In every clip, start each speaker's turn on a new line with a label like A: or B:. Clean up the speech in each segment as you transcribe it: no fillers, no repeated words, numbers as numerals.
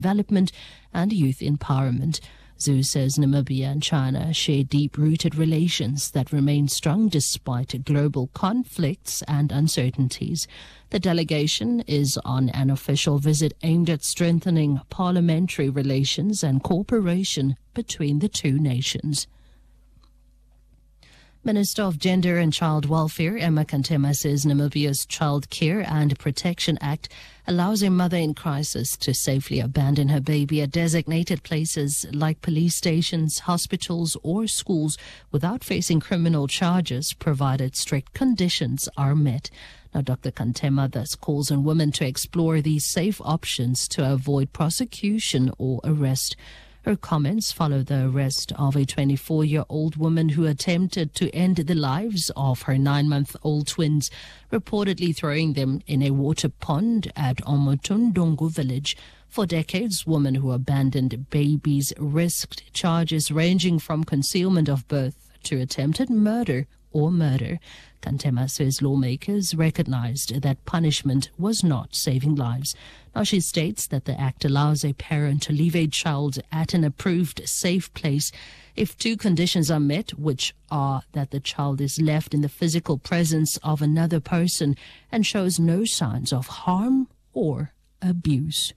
A: development and youth empowerment. Zhu says Namibia and China share deep-rooted relations that remain strong despite global conflicts and uncertainties. The delegation is on an official visit aimed at strengthening parliamentary relations and cooperation between the two nations. Minister of Gender and Child Welfare, Emma Kantema, says Namibia's Child Care and Protection Act allows a mother in crisis to safely abandon her baby at designated places like police stations, hospitals, or schools without facing criminal charges, provided strict conditions are met. Now, Dr. Kantema thus calls on women to explore these safe options to avoid prosecution or arrest. Her comments follow the arrest of a 24-year-old woman who attempted to end the lives of her 9-month-old twins, reportedly throwing them in a water pond at Omotundungu village. For decades, women who abandoned babies risked charges ranging from concealment of birth to attempted murder or murder. Kantema says lawmakers recognized that punishment was not saving lives. Now, she states that the act allows a parent to leave a child at an approved safe place if two conditions are met, which are that the child is left in the physical presence of another person and shows no signs of harm or abuse.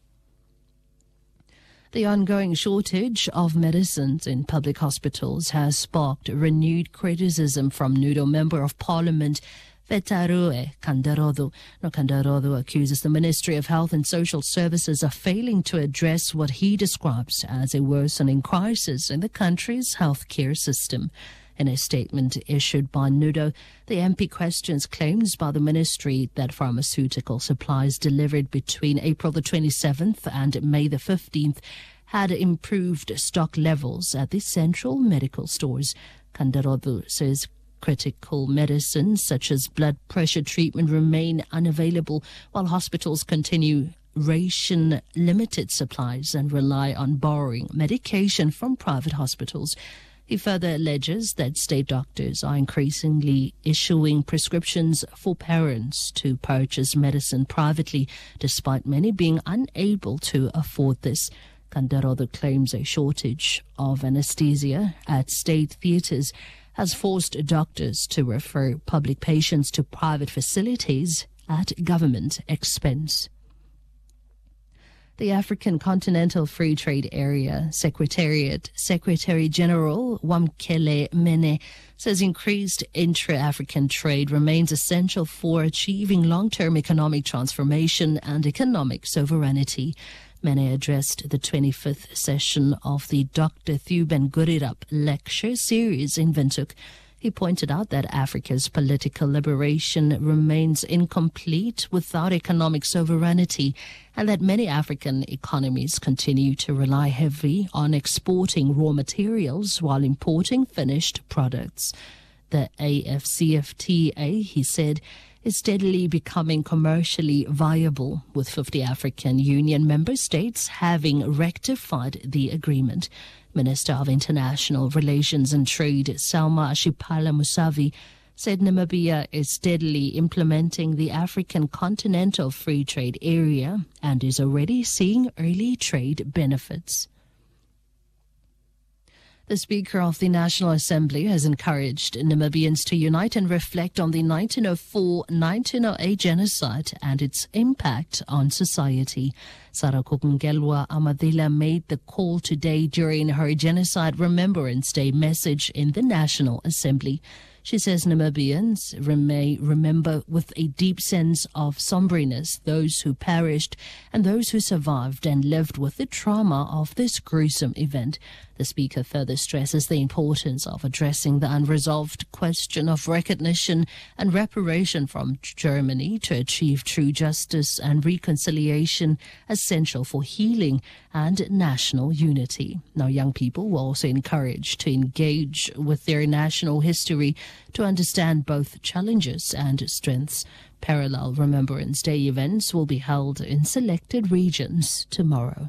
A: The ongoing shortage of medicines in public hospitals has sparked renewed criticism from NUDO Member of Parliament Vetarue Kandarodo. Now, Kandarodo accuses the Ministry of Health and Social Services of failing to address what he describes as a worsening crisis in the country's healthcare system. In a statement issued by NUDO, the MP questions claims by the ministry that pharmaceutical supplies delivered between April the 27th and May the 15th had improved stock levels at the central medical stores. Kandarodo says critical medicines such as blood pressure treatment remain unavailable while hospitals continue ration limited supplies and rely on borrowing medication from private hospitals. He further alleges that state doctors are increasingly issuing prescriptions for parents to purchase medicine privately, despite many being unable to afford this. Kandarodo claims a shortage of anesthesia at state theatres has forced doctors to refer public patients to private facilities at government expense. The African Continental Free Trade Area Secretariat Secretary General Wamkele Mene says increased intra-African trade remains essential for achieving long-term economic transformation and economic sovereignty. Mene addressed the 25th session of the Dr. Thuban Gurirap Lecture Series in Windhoek. He pointed out that Africa's political liberation remains incomplete without economic sovereignty and that many African economies continue to rely heavily on exporting raw materials while importing finished products. The AFCFTA, he said, is steadily becoming commercially viable, with 50 African Union member states having rectified the agreement. Minister of International Relations and Trade, Salma Ashipala Musavi, said Namibia is steadily implementing the African Continental Free Trade Area and is already seeing early trade benefits. The Speaker of the National Assembly has encouraged Namibians to unite and reflect on the 1904-1908 genocide and its impact on society. Sarah Kukungelwa Amadila made the call today during her Genocide Remembrance Day message in the National Assembly. She says Namibians may remember with a deep sense of somberness those who perished and those who survived and lived with the trauma of this gruesome event. The Speaker further stresses the importance of addressing the unresolved question of recognition and reparation from Germany to achieve true justice and reconciliation, essential for healing and national unity. Now, young people were also encouraged to engage with their national history to understand both challenges and strengths. Parallel Remembrance Day events will be held in selected regions tomorrow.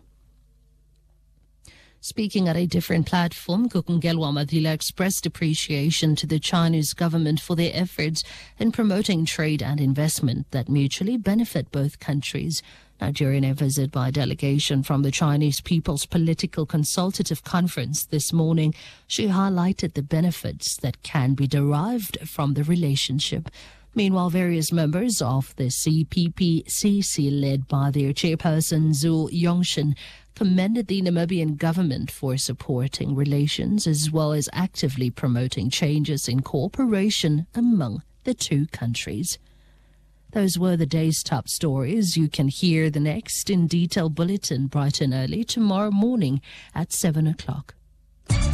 A: Speaking at a different platform, Kukungelwa Madila expressed appreciation to the Chinese government for their efforts in promoting trade and investment that mutually benefit both countries. Now, during a visit by a delegation from the Chinese People's Political Consultative Conference this morning, she highlighted the benefits that can be derived from the relationship. Meanwhile, various members of the CPPCC, led by their chairperson Zhu Yongshin, commended the Namibian government for supporting relations as well as actively promoting changes in cooperation among the two countries. Those were the day's top stories. You can hear the next in detail bulletin bright and early tomorrow morning at 7 o'clock.